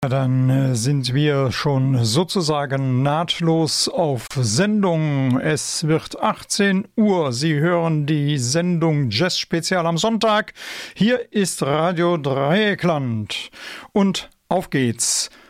Dann sind wir schon sozusagen nahtlos auf Sendung. Es wird 18 Uhr. Sie hören die Sendung Jazz Spezial am Sonntag. Hier ist Radio Dreieckland. Und auf geht's